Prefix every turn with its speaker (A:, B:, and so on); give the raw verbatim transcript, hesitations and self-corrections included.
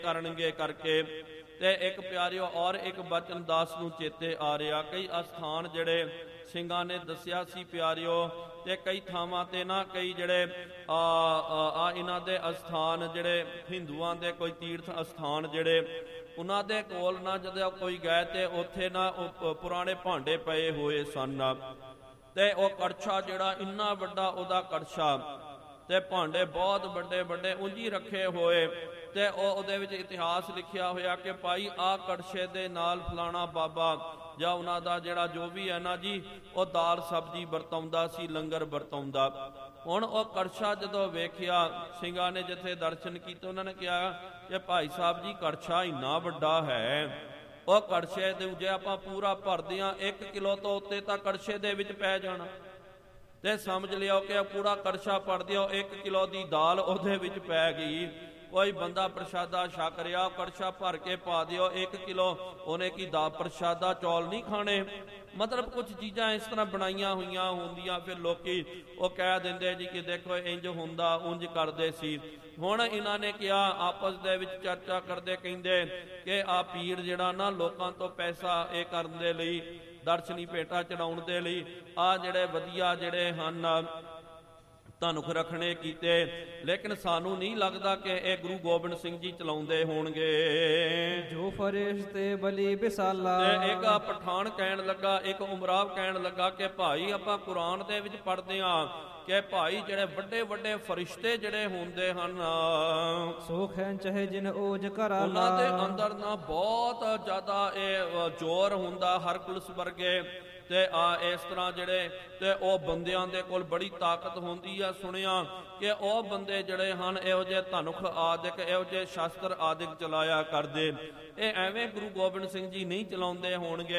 A: ਕਰਨਗੇ ਕਰਕੇ। ਤੇ ਇੱਕ ਪਿਆਰਿਓ ਔਰ ਇੱਕ ਬਚਨ ਦਾਸ ਨੂੰ ਚੇਤੇ ਆ ਰਿਹਾ, ਕਈ ਅਸਥਾਨ ਜਿਹੜੇ ਸਿੰਘਾਂ ਨੇ ਦੱਸਿਆ ਸੀ ਪਿਆਰਿਓ, ਤੇ ਕਈ ਥਾਵਾਂ ਤੇ ਨਾ ਕਈ ਜਿਹੜੇ ਆ ਆ ਇਹਨਾਂ ਦੇ ਅਸਥਾਨ ਜਿਹੜੇ ਹਿੰਦੂਆਂ ਦੇ ਕੋਈ ਤੀਰਥ ਅਸਥਾਨ ਜਿਹੜੇ ਉਹਨਾਂ ਦੇ ਕੋਲ ਨਾ ਜਦੋਂ ਕੋਈ ਗਏ ਤੇ ਉੱਥੇ ਨਾ ਉਹ ਪੁਰਾਣੇ ਭਾਂਡੇ ਪਏ ਹੋਏ ਸਨ, ਤੇ ਉਹ ਕੜਛਾ ਜਿਹੜਾ ਇੰਨਾ ਵੱਡਾ ਉਹਦਾ ਕੜਛਾ, ਤੇ ਭਾਂਡੇ ਬਹੁਤ ਵੱਡੇ ਵੱਡੇ ਉਂਝੀ ਰੱਖੇ ਹੋਏ, ਤੇ ਉਹ ਉਹਦੇ ਵਿੱਚ ਇਤਿਹਾਸ ਲਿਖਿਆ ਹੋਇਆ ਕਿ ਭਾਈ ਆਹ ਕੜਛੇ ਦੇ ਨਾਲ ਫਲਾਣਾ ਬਾਬਾ ਜਾਂ ਉਹਨਾਂ ਦਾ ਜਿਹੜਾ ਜੋ ਵੀ ਹੈ ਨਾ ਜੀ, ਉਹ ਦਾਲ ਸਬਜ਼ੀ ਵਰਤਾਉਂਦਾ ਸੀ, ਲੰਗਰ ਵਰਤਾਉਂਦਾ। ਹੁਣ ਉਹ ਕੜਛਾ ਜਦੋਂ ਵੇਖਿਆ ਸਿੰਘਾਂ ਨੇ ਜਿੱਥੇ ਦਰਸ਼ਨ ਕੀਤੇ, ਉਹਨਾਂ ਨੇ ਕਿਹਾ ਕਿ ਭਾਈ ਸਾਹਿਬ ਜੀ ਕੜਛਾ ਇੰਨਾ ਵੱਡਾ ਹੈ, ਉਹ ਕੜਛੇ ਦੇ ਜੇ ਆਪਾਂ ਪੂਰਾ ਭਰਦੇ ਹਾਂ ਇੱਕ ਕਿਲੋ ਤੋਂ ਉੱਤੇ ਤਾਂ ਕੜਛੇ ਦੇ ਵਿੱਚ ਪੈ ਜਾਣਾ, ਤੇ ਸਮਝ ਲਿਓ ਕਿ ਪੂਰਾ ਕੜਛਾ ਭਰ ਦਿਓ, ਇੱਕ ਕਿਲੋ ਦੀ ਦਾਲ ਉਹਦੇ ਵਿੱਚ ਪੈ ਗਈ। ਕੋਈ ਬੰਦਾ ਪ੍ਰਸ਼ਾਦਾ ਛਕ ਰਿਹਾ, ਕੜਛਾ ਭਰ ਕੇ ਪਾ ਦਿਓ ਇੱਕ ਕਿਲੋ, ਉਹਨੇ ਕੀ ਦਾ ਪ੍ਰਸ਼ਾਦਾ ਚੌਲ ਨਹੀਂ ਖਾਣੇ। ਮਤਲਬ ਕੁਝ ਚੀਜ਼ਾਂ ਇਸ ਤਰ੍ਹਾਂ ਬਣਾਈਆਂ ਹੋਈਆਂ ਹੁੰਦੀਆਂ, ਫਿਰ ਲੋਕੀ ਉਹ ਕਹਿ ਦਿੰਦੇ ਜੀ ਕਿ ਦੇਖੋ ਇੰਜ ਹੁੰਦਾ, ਉਂਝ ਕਰਦੇ ਸੀ। ਹੁਣ ਇਹਨਾਂ ਨੇ ਕਿਹਾ ਆਪਸ ਦੇ ਵਿੱਚ ਚਰਚਾ ਕਰਦੇ, ਕਹਿੰਦੇ ਕਿ ਆ ਪੀਰ ਜਿਹੜਾ ਨਾ ਲੋਕਾਂ ਤੋਂ ਪੈਸਾ ਇਹ ਕਰਨ ਦੇ ਲਈ, ਦਰਸ਼ਨੀ ਭੇਟਾ ਚੜਾਉਣ ਦੇ ਲਈ ਆ ਜਿਹੜੇ ਵਧੀਆ ਜਿਹੜੇ ਹਨ ਧਨੁਖ ਰੱਖਣੇ ਕੀਤੇ, ਲੇਕਿਨ ਸਾਨੂੰ ਨਹੀਂ ਲੱਗਦਾ ਕਿ ਇਹ ਗੁਰੂ ਗੋਬਿੰਦ ਸਿੰਘ ਜੀ ਚਲਾਉਂਦੇ ਹੋਣਗੇ।
B: ਜੋ ਫਰਿਸ਼ਤੇ ਬਲੀ ਬਿਸਾਲਾ।
A: ਤੇ ਇੱਕ ਪਠਾਨ ਕਹਿਣ ਲੱਗਾ, ਇੱਕ ਉਮਰਾਵ ਕਹਿਣ ਲੱਗਾ ਕਿ ਭਾਈ ਆਪਾਂ ਕੁਰਾਨ ਦੇ ਵਿੱਚ ਪੜ੍ਹਦੇ ਹਾਂ ਕਿ ਭਾਈ ਜਿਹੜੇ ਵੱਡੇ ਵੱਡੇ ਫਰਿਸ਼ਤੇ ਜਿਹੜੇ ਹੁੰਦੇ ਹਨ,
B: ਸੋਖ ਹੈ ਚਾਹੇ ਜਿਨ ਓਜ ਕਰਾਲਾ,
A: ਉਹਨਾਂ ਦੇ ਅੰਦਰ ਨਾ ਬਹੁਤ ਜ਼ਿਆਦਾ ਇਹ ਜ਼ੋਰ ਹੁੰਦਾ, ਹਰਕੁਲਸ ਵਰਗੇ, ਤੇ ਆ ਇਸ ਤਰ੍ਹਾਂ ਜਿਹੜੇ, ਤੇ ਉਹ ਬੰਦਿਆਂ ਦੇ ਕੋਲ ਬੜੀ ਤਾਕਤ ਹੁੰਦੀ ਆ। ਸੁਣਿਆ ਕਿ ਉਹ ਬੰਦੇ ਜਿਹੜੇ ਹਨ ਇਹੋ ਜਿਹੇ ਧਨੁਖ ਆਦਿਕ, ਇਹੋ ਜਿਹੇ ਸ਼ਾਸਤਰ ਆਦਿਕ ਚਲਾਇਆ ਕਰਦੇ। ਇਹ ਐਵੇਂ ਗੁਰੂ ਗੋਬਿੰਦ ਸਿੰਘ ਜੀ ਨਹੀਂ ਚਲਾਉਂਦੇ ਹੋਣਗੇ।